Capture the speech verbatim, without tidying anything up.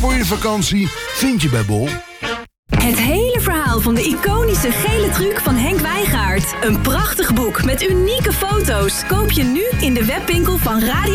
voor je vakantie vind je bij Bol. Het hele verhaal van de iconische gele truc van Henk Wijngaard. Een prachtig boek met unieke foto's. Koop je nu in de webwinkel van Radio